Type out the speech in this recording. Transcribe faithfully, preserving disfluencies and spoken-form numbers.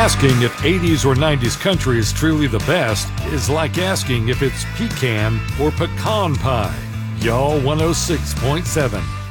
Asking if eighties or nineties country is truly the best is like asking if it's pecan or pecan pie. Y'all one oh six point seven.